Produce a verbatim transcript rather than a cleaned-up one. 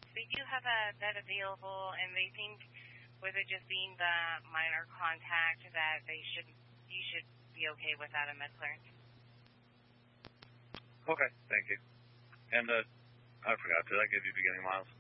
we do have a bed available, and they think with it just being the minor contact that they should you should be okay without a med clearance. Okay, thank you. And uh, I forgot, did I give you beginning miles?